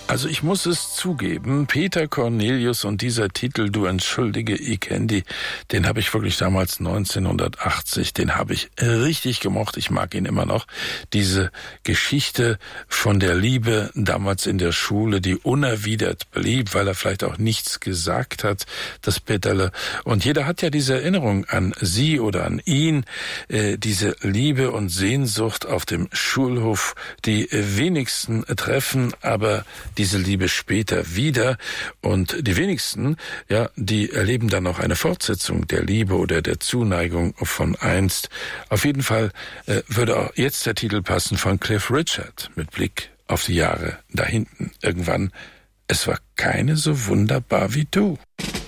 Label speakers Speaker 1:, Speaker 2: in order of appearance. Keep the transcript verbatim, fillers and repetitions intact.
Speaker 1: Also ich muss es zugeben, Peter Cornelius und dieser Titel Du entschuldige, ich kenn die, den habe ich wirklich damals neunzehnhundertachtzig, den habe ich richtig gemocht, ich mag ihn immer noch. Diese Geschichte von der Liebe damals in der Schule, die unerwidert blieb, weil er vielleicht auch nichts gesagt hat, das Peterle. Und jeder hat ja diese Erinnerung an sie oder an ihn, äh, diese Liebe und Sehnsucht auf dem Schulhof, die wenigsten treffen, aber diese Liebe später wieder, und die wenigsten, ja, die erleben dann noch eine Fortsetzung der Liebe oder der Zuneigung von einst. Auf jeden Fall äh, würde auch jetzt der Titel passen von Cliff Richard mit Blick auf die Jahre da hinten. Irgendwann, es war keine so wunderbar wie du.